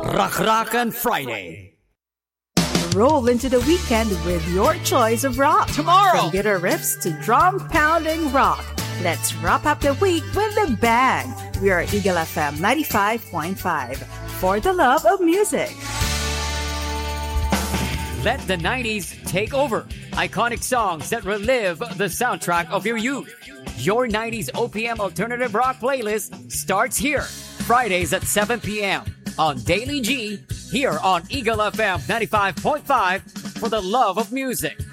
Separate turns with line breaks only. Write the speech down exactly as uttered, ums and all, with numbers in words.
Rock Rockin' Friday.
Roll into the weekend with your choice of rock.
Tomorrow.
From guitar riffs to drum pounding rock. Let's wrap up the week with a bang. We are Eagle F M ninety-five point five. For the love of music.
Let the nineties take over. Iconic songs that relive the soundtrack of your youth. Your nineties O P M alternative rock playlist starts here. Fridays at seven p.m. on Daily G, here on Eagle F M ninety-five point five for the love of music.